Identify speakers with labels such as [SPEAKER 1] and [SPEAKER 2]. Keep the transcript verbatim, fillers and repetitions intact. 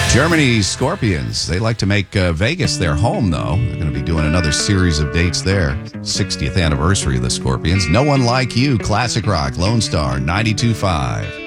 [SPEAKER 1] Germany's Scorpions. They like to make uh, Vegas their home, though. They're going to be doing another series of dates there. sixtieth anniversary of the Scorpions. No One Like You, classic rock, Lone Star, ninety-two point five.